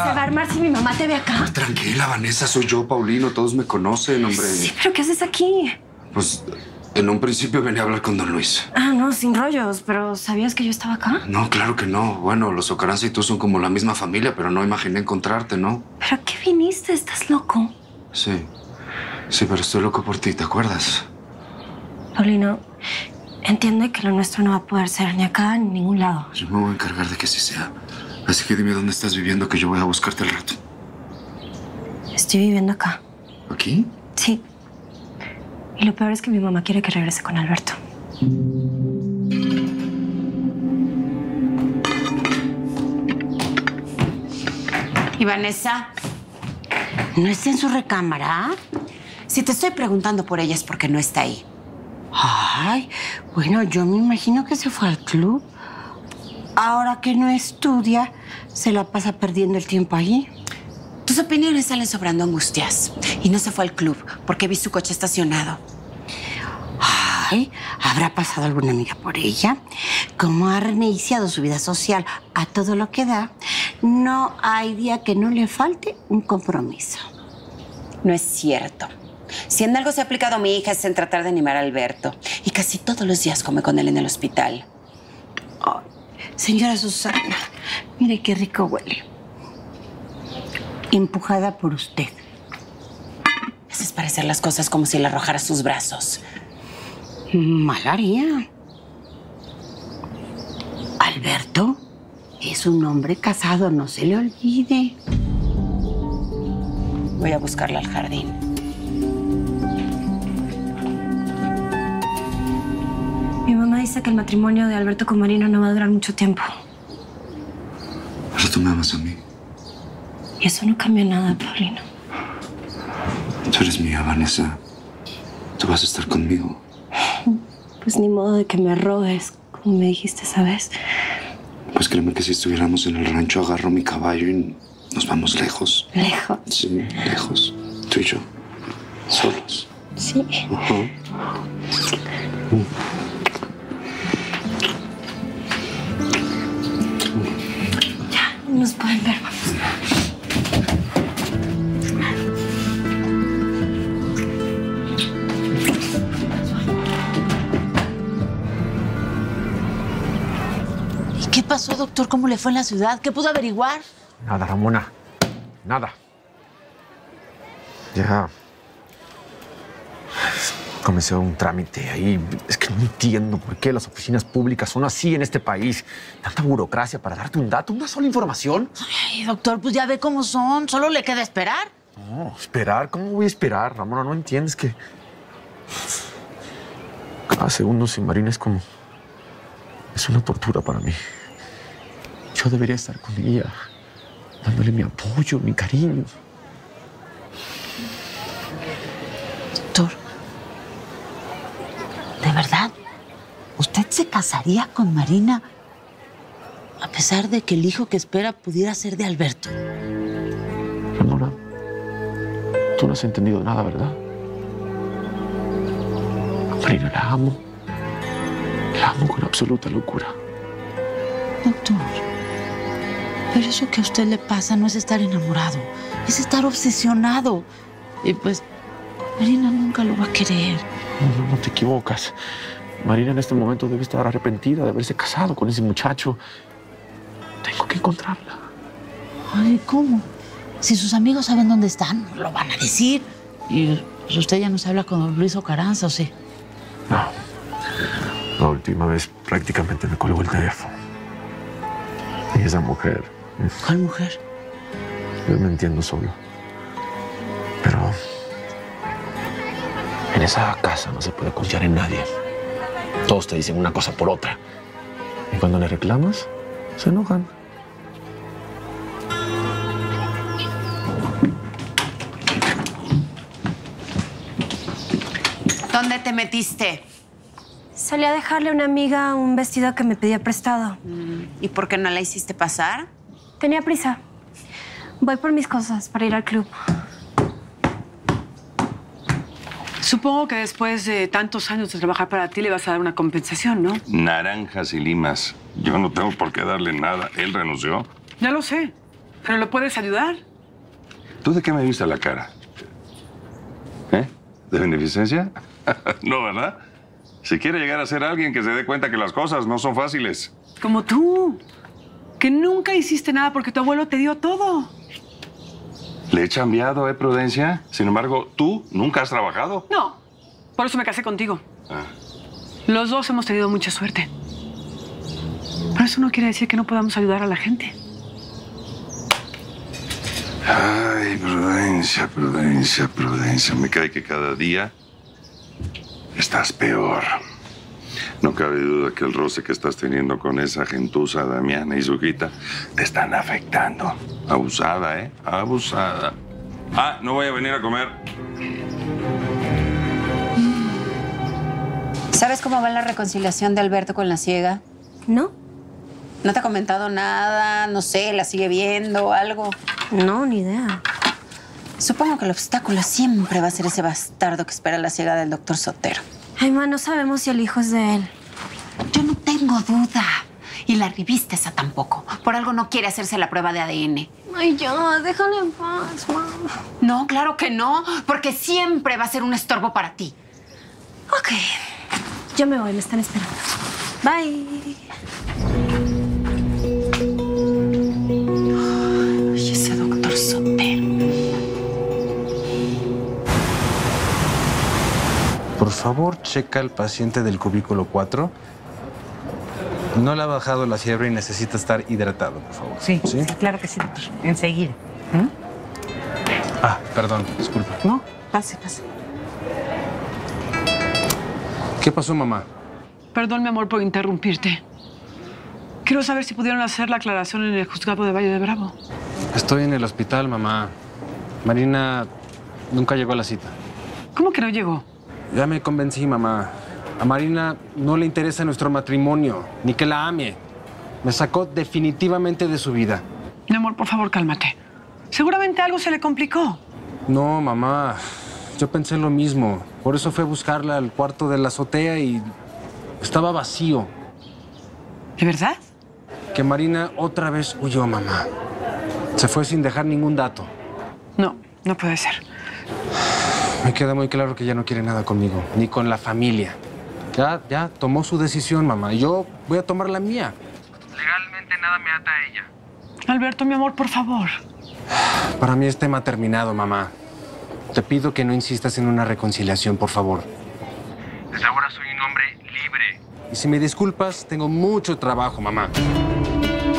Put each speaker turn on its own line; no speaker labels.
se va a armar si mi mamá te ve acá?
Tranquila, Vanessa, soy yo, Paulino. Todos me conocen, hombre.
Sí, pero ¿qué haces aquí?
Pues en un principio venía a hablar con don Luis.
Ah, no, sin rollos. ¿Pero sabías que yo estaba acá?
No, claro que no. Bueno, los Ocaranza y tú son como la misma familia, pero no imaginé encontrarte, ¿no?
¿Pero qué viniste? ¿Estás loco?
Sí. Sí, pero estoy loco por ti, ¿te acuerdas?
Paulino, entiende que lo nuestro no va a poder ser ni acá ni en ningún lado.
Yo me voy a encargar de que así sea. Así que dime dónde estás viviendo, que yo voy a buscarte al rato.
Estoy viviendo acá.
¿Aquí?
Sí. Y lo peor es que mi mamá quiere que regrese con Alberto.
¿Y Vanessa? ¿No está en su recámara? Si te estoy preguntando por ella es porque no está ahí. Ay, bueno, yo me imagino que se fue al club. Ahora que no estudia, se la pasa perdiendo el tiempo allí. Tus opiniones salen sobrando angustias. Y no se fue al club porque vi su coche estacionado. Ay, ¿habrá pasado alguna amiga por ella? Como ha reiniciado su vida social a todo lo que da, no hay día que no le falte un compromiso. No es cierto. Si en algo se ha aplicado mi hija es en tratar de animar a Alberto. Y casi todos los días come con él en el hospital. Oh, señora Susana, mire qué rico huele. Empujada por usted. Haces parecer las cosas como si le arrojara sus brazos. Mal haría. Alberto es un hombre casado, no se le olvide. Voy a buscarla al jardín.
Mi mamá dice que el matrimonio de Alberto con Marina no va a durar mucho tiempo.
Pero tú me amas a mí.
Y eso no cambia nada, Paulino.
Tú eres mía, Vanessa. Tú vas a estar conmigo.
Pues ni modo de que me robes, como me dijiste esa vez.
Pues créeme que si estuviéramos en el rancho, agarro mi caballo y nos vamos lejos.
¿Lejos?
Sí, lejos. Tú y yo. Solos.
Sí.
Ajá.
Ya, no nos pueden ver, vamos.
¿Qué pasó, doctor? ¿Cómo le fue en la ciudad? ¿Qué pudo averiguar?
Nada, Ramona. Nada. Ya comenzó un trámite ahí. Es que no entiendo por qué las oficinas públicas son así en este país. Tanta burocracia para darte un dato, una sola información.
Ay, doctor, pues ya ve cómo son. Solo le queda esperar.
No, esperar. ¿Cómo voy a esperar, Ramona? No entiendes que cada segundo sin Marina es como... Es una tortura para mí. Yo debería estar con ella, dándole mi apoyo, mi cariño.
Doctor, ¿de verdad? ¿Usted se casaría con Marina a pesar de que el hijo que espera pudiera ser de Alberto?
Ramona, tú no has entendido nada, ¿verdad? Marina, la amo. La amo con absoluta locura.
Doctor, pero eso que a usted le pasa no es estar enamorado, es estar obsesionado. Y pues, Marina nunca lo va a querer.
No te equivocas. Marina en este momento debe estar arrepentida de haberse casado con ese muchacho. Tengo que encontrarla.
Ay, ¿cómo? Si sus amigos saben dónde están, lo van a decir. Y pues, usted ya no se habla con don Luis Ocaranza, ¿o sí?
No. La última vez prácticamente me colgó el teléfono. Y esa mujer...
¿Cuál mujer?
Yo me entiendo solo. Pero... en esa casa no se puede confiar en nadie. Todos te dicen una cosa por otra. Y cuando le reclamas, se enojan.
¿Dónde te metiste?
Salí a dejarle a una amiga un vestido que me pedía prestado.
¿Y por qué no la hiciste pasar?
Tenía prisa. Voy por mis cosas para ir al club.
Supongo que después de tantos años de trabajar para ti le vas a dar una compensación, ¿no?
Naranjas y limas. Yo no tengo por qué darle nada. Él renunció.
Ya lo sé. Pero lo puedes ayudar.
¿Tú de qué me viste la cara? ¿Eh? ¿De beneficencia? No, ¿verdad? Si quiere llegar a ser alguien que se dé cuenta que las cosas no son fáciles.
Como tú, que nunca hiciste nada porque tu abuelo te dio todo.
Le he chambeado, Prudencia? Sin embargo, tú nunca has trabajado.
No, por eso me casé contigo.
Ah.
Los dos hemos tenido mucha suerte. Pero eso no quiere decir que no podamos ayudar a la gente.
Ay, Prudencia, Prudencia, Prudencia. Me cae que cada día estás peor. No cabe duda que el roce que estás teniendo con esa gentuza Damiana y su hijita te están afectando. Abusada, ¿eh? Abusada. Ah, no voy a venir a comer.
¿Sabes cómo va la reconciliación de Alberto con la ciega?
¿No?
¿No te ha comentado nada? No sé, ¿la sigue viendo o algo?
No, ni idea.
Supongo que el obstáculo siempre va a ser ese bastardo que espera la ciega del doctor Sotero.
Ay, ma, no sabemos si el hijo es de él.
Yo no tengo duda. Y la revista esa tampoco. Por algo no quiere hacerse la prueba de ADN.
Ay, ya, déjale en paz, ma.
No, claro que no, porque siempre va a ser un estorbo para ti.
Ok. Yo me voy, me están esperando. Bye.
Ay, ese doctor Sotero.
Por favor, checa al paciente del cubículo 4. No le ha bajado la fiebre y necesita estar hidratado, por favor.
Sí, claro que sí, doctor. Enseguida.
Ah, perdón, disculpa.
No, pase, pase.
¿Qué pasó, mamá?
Perdón, mi amor, por interrumpirte. Quiero saber si pudieron hacer la aclaración en el juzgado de Valle de Bravo.
Estoy en el hospital, mamá. Marina nunca llegó a la cita.
¿Cómo que no llegó?
Ya me convencí, mamá. A Marina no le interesa nuestro matrimonio, ni que la ame. Me sacó definitivamente de su vida.
Mi amor, por favor, cálmate. Seguramente algo se le complicó.
No, mamá. Yo pensé lo mismo. Por eso fui a buscarla al cuarto de la azotea y estaba vacío.
¿De verdad?
Que Marina otra vez huyó, mamá. Se fue sin dejar ningún dato.
No, no puede ser.
Me queda muy claro que ya no quiere nada conmigo, ni con la familia. Ya tomó su decisión, mamá. Y yo voy a tomar la mía. Legalmente nada me ata a ella.
Alberto, mi amor, por favor.
Para mí es tema terminado, mamá. Te pido que no insistas en una reconciliación, por favor. Desde ahora soy un hombre libre. Y si me disculpas, tengo mucho trabajo, mamá.